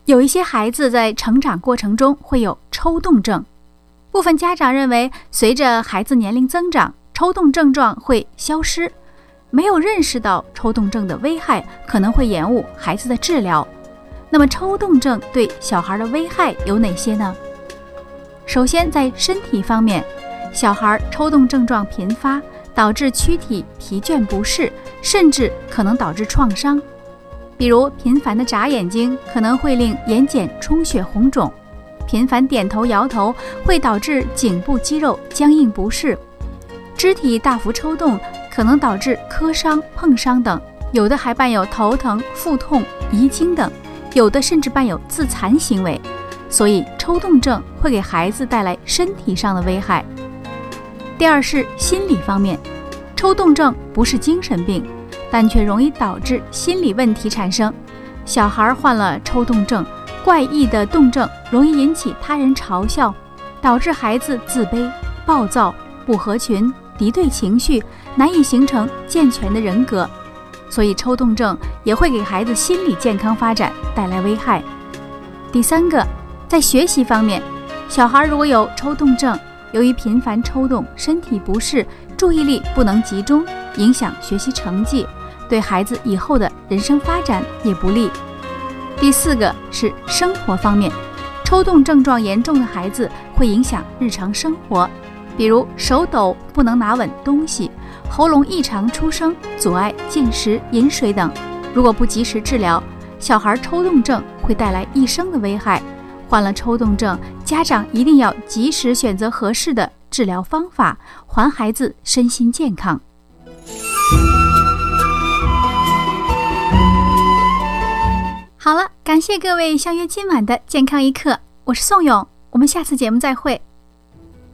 有一些孩子在成长过程中会有抽动症，部分家长认为随着孩子年龄增长，抽动症状会消失，没有认识到抽动症的危害，可能会延误孩子的治疗。那么抽动症对小孩的危害有哪些呢？首先，在身体方面，小孩抽动症状频发，导致躯体疲倦不适，甚至可能导致创伤。比如频繁的眨眼睛可能会令眼睑充血红肿，频繁点头摇头会导致颈部肌肉僵硬不适，肢体大幅抽动可能导致磕伤、碰伤等，有的还伴有头疼、腹痛、遗精等，有的甚至伴有自残行为。所以抽动症会给孩子带来身体上的危害。第二是心理方面，抽动症不是精神病，但却容易导致心理问题产生。小孩患了抽动症，怪异的动症容易引起他人嘲笑，导致孩子自卑、暴躁、不合群、敌对情绪，难以形成健全的人格。所以抽动症也会给孩子心理健康发展带来危害。第三个，在学习方面，小孩如果有抽动症，由于频繁抽动，身体不适，注意力不能集中，影响学习成绩，对孩子以后的人生发展也不利。第四个是生活方面，抽动症状严重的孩子会影响日常生活，比如手抖不能拿稳东西，喉咙异常出声，阻碍进食、饮水等。如果不及时治疗，小孩抽动症会带来一生的危害。患了抽动症，家长一定要及时选择合适的治疗方法，还孩子身心健康。好了，感谢各位相约今晚的健康一刻，我是宋勇，我们下次节目再会。